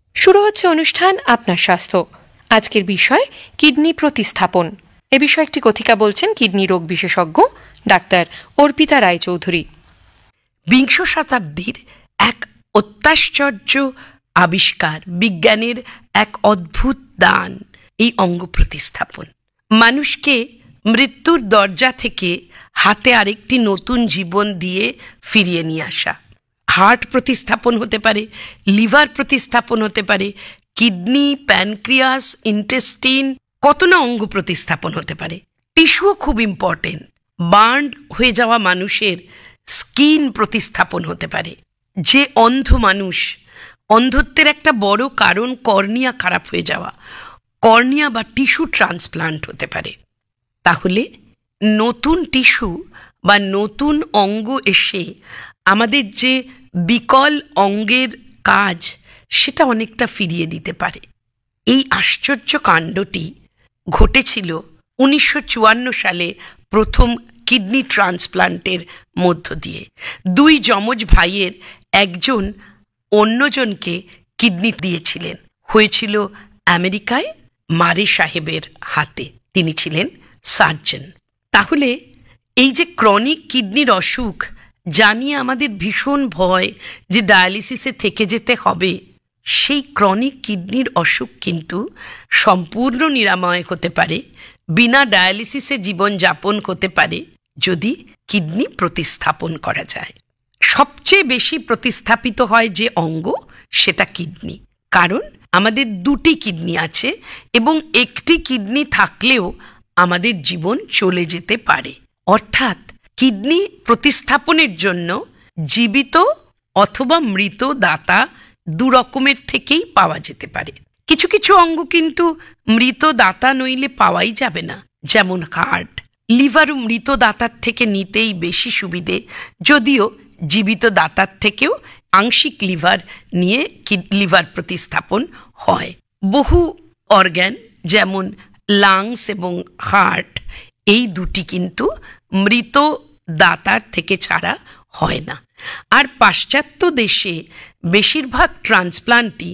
শুরু হচ্ছে অনুষ্ঠান আপনার স্বাস্থ্য। আজকের বিষয় কিডনি প্রতিস্থাপন। এ বিষয়ে একটি কথিকা বলছেন কিডনি রোগ বিশেষজ্ঞ ডাক্তার অর্পিতা রায়চৌধুরী। বিংশ শতাব্দীর এক অত্যাশ্চর্য আবিষ্কার, বিজ্ঞানের এক অদ্ভুত দান, এই অঙ্গ প্রতিস্থাপন। মানুষকে মৃত্যুর দরজা থেকে হাতে আরেকটি নতুন জীবন দিয়ে ফিরিয়ে নিয়ে আসা। হার্ট প্রতিস্থাপন হতে পারে, লিভার প্রতিস্থাপন হতে পারে, কিডনি, প্যানক্রিয়াস, ইন্টেস্টিন, কত না অঙ্গ প্রতিস্থাপন হতে পারে। টিস্যুও খুব ইম্পর্টেন্ট। বার্ন হয়ে যাওয়া মানুষের স্কিন প্রতিস্থাপন হতে পারে। যে অন্ধ মানুষ, অন্ধত্বের একটা বড় কারণ কর্নিয়া খারাপ হয়ে যাওয়া, কর্নিয়া বা টিস্যু ট্রান্সপ্লান্ট হতে পারে। তাহলে নতুন টিস্যু বা নতুন অঙ্গ এসে আমাদের যে বিকল অঙ্গের কাজ, সেটা অনেকটা ফিরিয়ে দিতে পারে। এই আশ্চর্য কাণ্ডটি ঘটেছিল 1954 সালে প্রথম কিডনি ট্রান্সপ্লান্টের মধ্য দিয়ে। দুই যমজ ভাইয়ের একজন অন্যজনকে কিডনি দিয়েছিলেন। হয়েছিল আমেরিকায় মারে সাহেবের হাতে। তিনি ছিলেন সার্জন। তাহলে এই যে ক্রনিক কিডনির অসুখ, জানিয়ে আমাদের ভীষণ ভয় যে ডায়ালিসিসে থেকে যেতে হবে, সেই ক্রনিক কিডনির অসুখ কিন্তু সম্পূর্ণ নিরাময় হতে পারে, বিনা ডায়ালিসিসে জীবনযাপন হতে পারে যদি কিডনি প্রতিস্থাপন করা যায়। সবচেয়ে বেশি প্রতিস্থাপিত হয় যে অঙ্গ, সেটা কিডনি। কারণ আমাদের দুটি কিডনি আছে এবং একটি কিডনি থাকলেও আমাদের জীবন চলে যেতে পারে। অর্থাৎ কিডনি প্রতিস্থাপনের জন্য জীবিত অথবা মৃত দাতা দু রকমের থেকেই পাওয়া যেতে পারে। কিছু কিছু অঙ্গ কিন্তু মৃত দাতা নইলে পাওয়াই যাবে না, যেমন হার্ট। লিভারও মৃত দাতার থেকে নিতেই বেশি সুবিধে, যদিও জীবিত দাতার থেকেও আংশিক লিভার নিয়ে লিভার প্রতিস্থাপন হয়। বহু অর্গ্যান যেমন লাংস এবং হার্ট, এই দুটি কিন্তু মৃত দাতার থেকে ছাড়া হয় না। আর পাশ্চাত্য দেশে বেশিরভাগ ট্রান্সপ্লান্টই,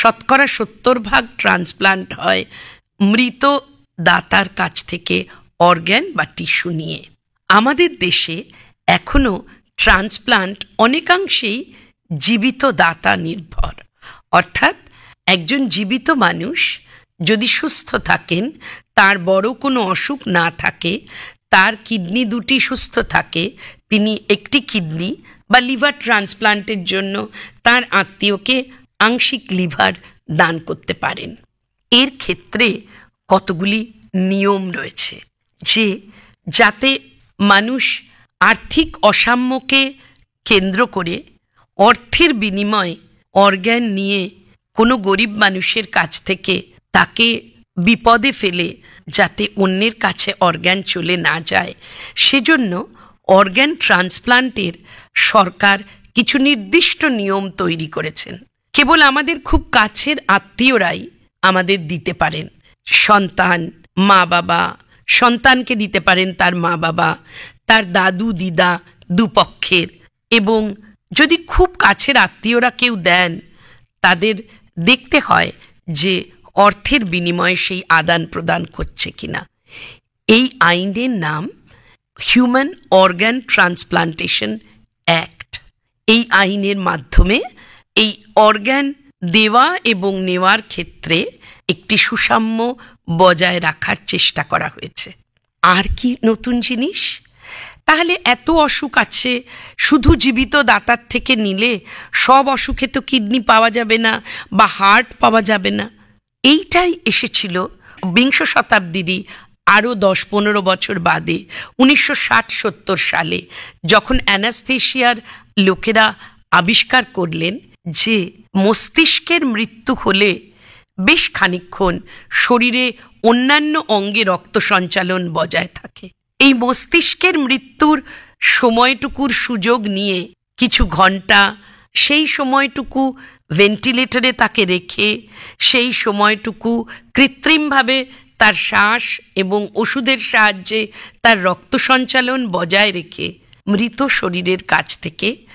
70% ট্রান্সপ্লান্ট হয় মৃত দাতার কাছ থেকে অর্গ্যান বা টিস্যু নিয়ে। আমাদের দেশে এখনো ট্রান্সপ্লান্ট অনেকাংশেই জীবিত দাতা নির্ভর। অর্থাৎ একজন জীবিত মানুষ যদি সুস্থ থাকেন, তার বড় কোনো অসুখ না থাকে, তার কিডনি দুটি সুস্থ থাকে, তিনি একটি কিডনি বা লিভার ট্রান্সপ্লান্টের জন্য তার আত্মীয়কে আংশিক লিভার দান করতে পারেন। এর ক্ষেত্রে কতগুলি নিয়ম রয়েছে যে যাতে মানুষ আর্থিক অসাম্যকে কেন্দ্র করে অর্থের বিনিময়ে অর্গ্যান নিয়ে কোনো গরিব মানুষের কাছ থেকে তাকে বিপদে ফেলে যাতে অন্যের কাছে অর্গ্যান চলে না যায়, সেজন্য অর্গ্যান ট্রান্সপ্লান্টের সরকার কিছু নির্দিষ্ট নিয়ম তৈরি করেছেন। কেবল আমাদের খুব কাছের আত্মীয়রাই আমাদের দিতে পারেন। সন্তান, মা বাবা, সন্তানকে দিতে পারেন তার মা বাবা, তার দাদু দিদা দুপক্ষের, এবং যদি খুব কাছের আত্মীয়রা কেউ দেন, তাদের দেখতে হয় যে অর্থের বিনিময়ে সেই আদান প্রদান করছে কিনা। এই আইনের নাম হিউম্যান অর্গ্যান ট্রান্সপ্লান্টেশন অ্যাক্ট। এই আইনের মাধ্যমে এই অর্গ্যান দেওয়া এবং নেওয়ার ক্ষেত্রে একটি সুষাম্য বজায় রাখার চেষ্টা করা হয়েছে। আর কি নতুন জিনিস? তাহলে এত অসুখ আছে, শুধু জীবিত দাতার থেকে নিলে সব অসুখে তো কিডনি পাওয়া যাবে না বা হার্ট পাওয়া যাবে না। এইটাই এসেছিল বিংশ শতাব্দীরই আরও 10-15 বছর বাদে 1960-70 সালে, যখন অ্যানাস্থেশিয়ার লোকেরা আবিষ্কার করলেন যে মস্তিষ্কের মৃত্যু হলে বেশ খানিকক্ষণ শরীরে অন্যান্য অঙ্গে রক্ত সঞ্চালন বজায় থাকে। এই মস্তিষ্কের মৃত্যুর সময়টুকুর সুযোগ নিয়ে কিছু ঘন্টা, সেই সময়টুকু ভেন্টিলেটরে তাকে রেখে, সেই সময়টুকু কৃত্রিমভাবে তার শ্বাস এবং ওষুধের সাহায্যে তার রক্ত সঞ্চালন বজায় রেখে মৃত শরীরের কাছ থেকে